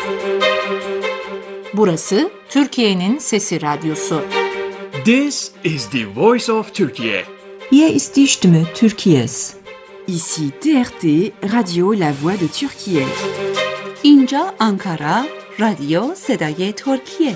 Burası Türkiye'nin Sesi Radyosu. This is the voice of Turkey. Hier ist die Stimme Türkiye's. Ici TRT, Radio La Voix de Türkiye. اینجا آنکارا، رادیو صدای ترکیه.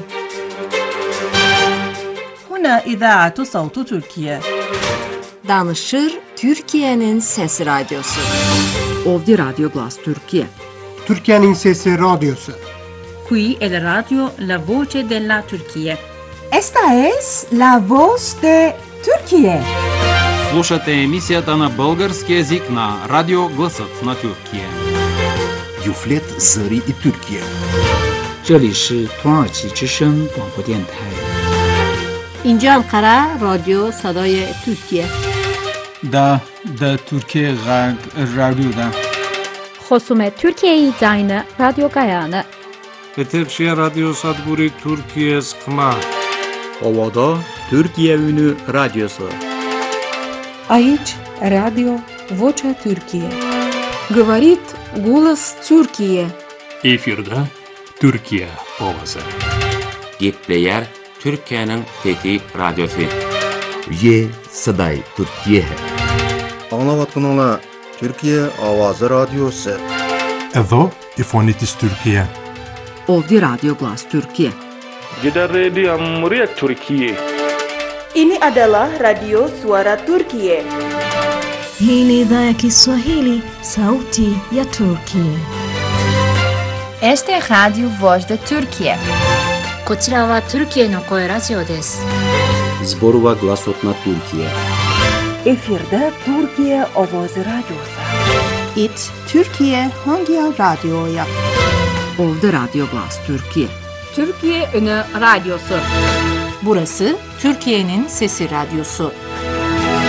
هنا إذاعة صوت تركيا. Danışır Türkiye'nin Sesi Radyosu. Ovdi Radio Glas Türkiye. Türkiye'nin Sesi Radyosu. Qui è la radio La Voce della Turchia. Esta es la voz de Türkiye. Слушате емисията на български език на Радио Гласът на Türkiye. Юфлет Зари и Türkiye. 这里是土耳其之声广播电台。 اینجا آنکارا، رادیو صدای ترکیه. Da Türkiye Radyo'da. خصوم ترکیه زاین رادیو گایانه. Etekşehir Radyo Sadburi Türkiye Skma. Ovada Türkiye Ünü Radyosu. Aici Radio Vocea Türkiye. Говорит голос Türkiye. Efirde Türkiye ovası. Gitleyer Türkiye'nin Fethi Radyosu. Ye Saday Türkiye. Anlavatkanala Türkiye Avazı Radyosu. Edo İfonitis Türkiye. Ovdi Radio Glas Türkiye. Jeddah Radio Muriyak Türkiye. Ini adalah Radio Suara Turkiye. Hii ni idhaa ya Kiswahili, sauti ya Turkiye. Este es Radio Voz de Turkiye. こちらはトルキエの声ラジオです。 Zborova Glasot na Türkiye. Efirde Türkiye Ovoz Radyosu. İt Türkiye hangi radyoya? Ovdi Radio Glas Türkiye. Türkiye Ünü Radyosu. Burası Türkiye'nin Sesi Radyosu.